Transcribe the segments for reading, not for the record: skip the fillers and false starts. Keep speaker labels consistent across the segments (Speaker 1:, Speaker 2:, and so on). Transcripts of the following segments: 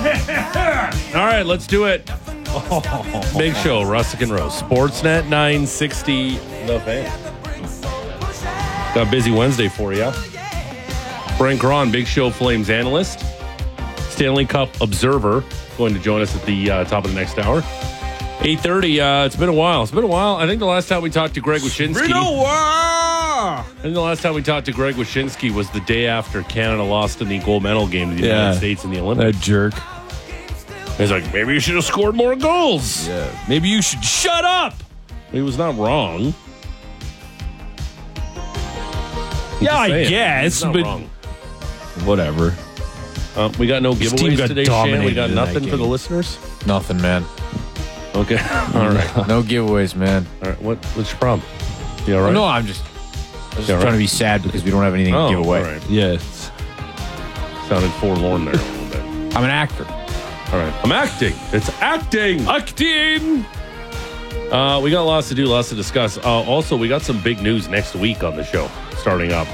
Speaker 1: All right, let's do it. Big Show, Russick and Rose. Sportsnet 960, The Fan. Got a busy Wednesday for you. Brent Cron, Big Show Flames analyst, Stanley Cup observer, going to join us at the top of the next hour. 8:30. It's been a while. I think the last time we talked to Greg Wyshynski. Was the day after Canada lost in the gold medal game to the United States in the Olympics.
Speaker 2: That jerk.
Speaker 1: He's like, maybe you should have scored more goals.
Speaker 2: Yeah. Maybe you should shut up.
Speaker 1: He was not wrong.
Speaker 2: Yeah, I guess,
Speaker 1: He's not
Speaker 2: but
Speaker 1: wrong.
Speaker 2: Whatever.
Speaker 1: We got no
Speaker 2: team
Speaker 1: giveaways
Speaker 2: got
Speaker 1: today, Shan. We
Speaker 2: dominated
Speaker 1: got
Speaker 2: in that
Speaker 1: nothing for the
Speaker 2: game.
Speaker 1: listeners.
Speaker 3: Nothing, man.
Speaker 1: Okay. All right.
Speaker 3: No giveaways, man.
Speaker 1: All right. What's your problem? You all right?
Speaker 3: No, I'm just
Speaker 1: all
Speaker 3: trying
Speaker 1: right?
Speaker 3: to be sad because we don't have anything to give away.
Speaker 1: All right.
Speaker 2: Yes.
Speaker 1: Sounded forlorn there a little bit.
Speaker 3: I'm an actor.
Speaker 1: All right. I'm acting. It's acting.
Speaker 2: Acting.
Speaker 1: We got lots to do, lots to discuss. Also, we got some big news next week on the show starting up.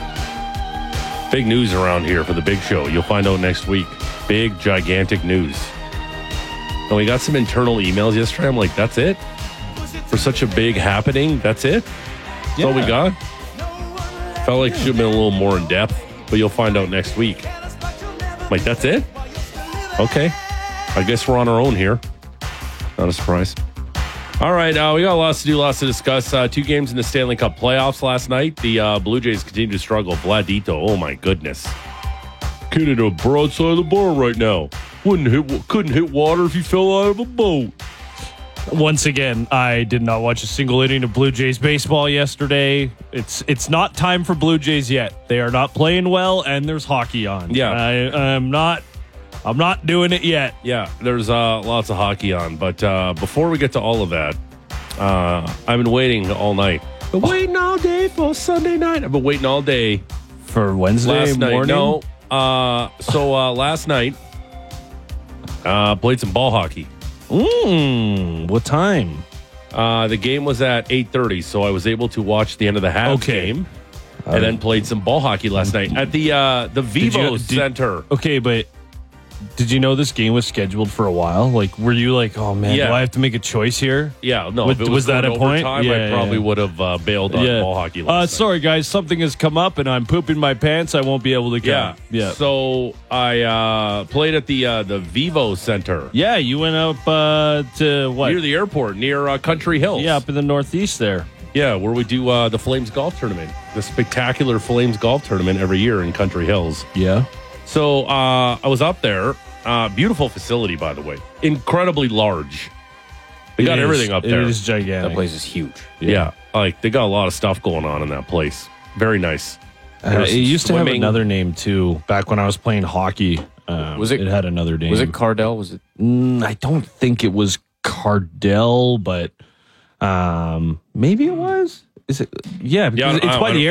Speaker 1: Big news around here for the Big Show. You'll find out next week. Big, gigantic news. And we got some internal emails yesterday. I'm like, that's it? For such a big happening, that's it? That's all we got? Felt like it should have been a little more in depth, but you'll find out next week. I'm like, that's it? Okay. I guess we're on our own here. Not a surprise. All right, we got lots to do, lots to discuss. 2 games in the Stanley Cup playoffs last night. The Blue Jays continue to struggle. Vladito, oh my goodness. Kid at a broadside of the bar right now. Couldn't hit water if he fell out of a boat.
Speaker 2: Once again, I did not watch a single inning of Blue Jays baseball yesterday. It's not time for Blue Jays yet. They are not playing well, and there's hockey on.
Speaker 1: Yeah.
Speaker 2: I'm not doing it yet.
Speaker 1: Yeah, there's lots of hockey on. But before we get to all of that, I've been waiting all night. Been waiting all day for Sunday night. I've been waiting all day.
Speaker 2: For Wednesday
Speaker 1: Last night.
Speaker 2: morning?
Speaker 1: No. So last night, played some ball hockey.
Speaker 2: What time?
Speaker 1: The game was at 8:30, so I was able to watch the end of the Habs game, and then played some ball hockey last night at the Vivo Center.
Speaker 2: Okay, but did you know this game was scheduled for a while? Like, were you like, oh man,
Speaker 1: Yeah.
Speaker 2: do I have to make a choice here?
Speaker 1: Yeah, no.
Speaker 2: Was
Speaker 1: if it was
Speaker 2: that
Speaker 1: going
Speaker 2: a point?
Speaker 1: overtime,
Speaker 2: Yeah,
Speaker 1: I probably
Speaker 2: yeah.
Speaker 1: would have bailed on ball hockey last night.
Speaker 2: Sorry, guys, something has come up, and I'm pooping my pants. I won't be able to come.
Speaker 1: Yeah. So I played at the Vivo Center.
Speaker 2: Yeah, you went up to what?
Speaker 1: Near the airport, near Country Hills.
Speaker 2: Yeah, up in the Northeast there.
Speaker 1: Yeah, where we do the Flames Golf Tournament. The spectacular Flames Golf Tournament every year in Country Hills.
Speaker 2: Yeah.
Speaker 1: So I was up there. Beautiful facility, by the way. Incredibly large. They got everything up there.
Speaker 2: It is gigantic.
Speaker 3: That place is huge.
Speaker 1: Yeah. Like, they got a lot of stuff going on in that place. Very nice.
Speaker 2: It used to have
Speaker 1: Swimming.
Speaker 2: another name, too, back when I was playing hockey. It had another name.
Speaker 3: Was it Cardell? Was it?
Speaker 2: I don't think it was Cardell, but maybe it was. Is it? Yeah, because it's by the